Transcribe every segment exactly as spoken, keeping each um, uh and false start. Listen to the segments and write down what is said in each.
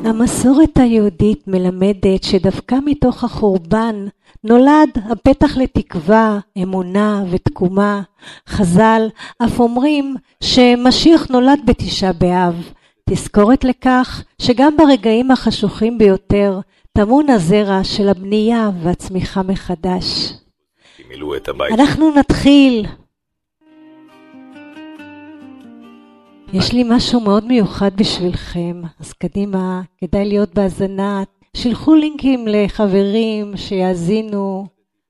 המסורת היהודית מלמדת שדווקא מתוך החורבן נולד הפתח לתקווה, אמונה ותקומה. חז"ל אף אומרים שמשיח נולד בתשעה באב. תזכורת לכך שגם ברגעים החשוכים ביותר טמון הזרע של הבנייה והצמיחה מחדש. מילאו את הבית. אנחנו נתחיל. יש לי משהו מאוד מיוחד בשבילכם, אז קדימה, כדאי להיות בהזנה. שילחו לינקים לחברים שיאזינו.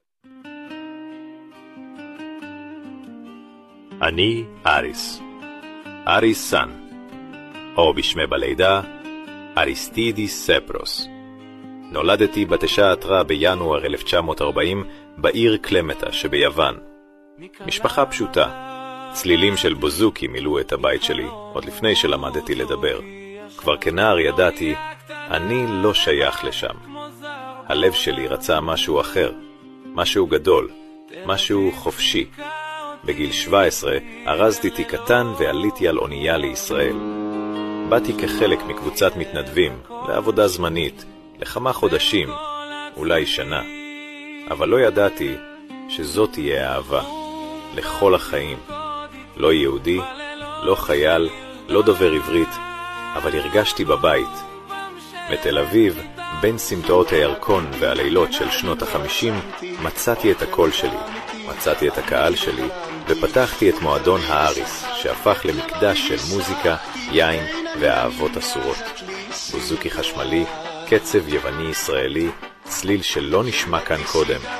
אני אריס, אריס סן, או בשמי בלידה, אריסטידיס ספרוס. נולדתי בתשעה עטרה בינואר אלף תשע מאות ארבעים בעיר קלמטה שביוון. משפחה פשוטה. צלילים של בוזוקי מילאו את הבית שלי, עוד לפני שלמדתי לדבר. כבר כנער ידעתי, אני לא שייך לשם. הלב שלי רצה משהו אחר, משהו גדול, משהו חופשי. בגיל שבע עשרה ארזתי תיק קטן ועליתי על אונייה לישראל. באתי כחלק מקבוצת מתנדבים, לעבודה זמנית, לכמה חודשים, אולי שנה. אבל לא ידעתי שזאת תהיה אהבה, לכל החיים. לא יהודי, לא חייל, לא דובר עברית, אבל הרגשתי בבית. מתל אביב, בין סמטאות הירקון והלילות של שנות החמישים, מצאתי את הקול שלי, מצאתי את הקהל שלי, ופתחתי את מועדון האריס, שהפך למקדש של מוזיקה, יין ואהבות אסורות. בוזוקי חשמלי, קצב יווני ישראלי, צליל שלא נשמע כאן קודם.